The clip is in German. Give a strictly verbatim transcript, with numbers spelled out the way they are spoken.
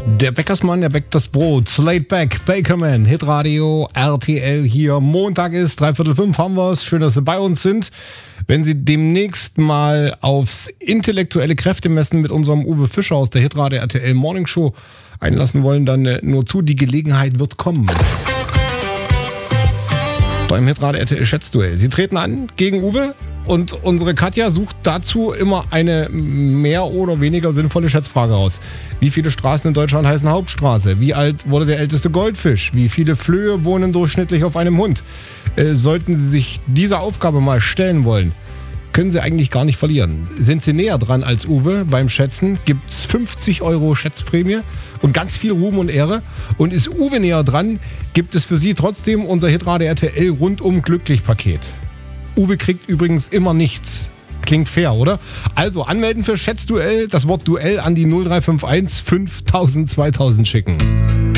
Der Bäckersmann, der bäckt das Brot. Slate Back, Bakerman, Hitradio, R T L hier. Montag ist, dreiviertel fünf haben wir es. Schön, dass Sie bei uns sind. Wenn Sie demnächst mal aufs intellektuelle Kräftemessen mit unserem Uwe Fischer aus der Hitradio R T L Morning Show einlassen wollen, dann nur zu, die Gelegenheit wird kommen. Beim Hitradio R T L Schätzduell. Sie treten an gegen Uwe und unsere Katja sucht dazu immer eine mehr oder weniger sinnvolle Schätzfrage aus. Wie viele Straßen in Deutschland heißen Hauptstraße? Wie alt wurde der älteste Goldfisch? Wie viele Flöhe wohnen durchschnittlich auf einem Hund? Äh, sollten Sie sich dieser Aufgabe mal stellen wollen, können Sie eigentlich gar nicht verlieren. Sind Sie näher dran als Uwe beim Schätzen, gibt's fünfzig Euro Schätzprämie und ganz viel Ruhm und Ehre. Und ist Uwe näher dran, gibt es für Sie trotzdem unser Hitradio R T L rundum glücklich Paket. Uwe kriegt übrigens immer nichts. Klingt fair, oder? Also anmelden für Schätzduell, das Wort Duell an die null drei fünf eins fünftausend zweitausend schicken.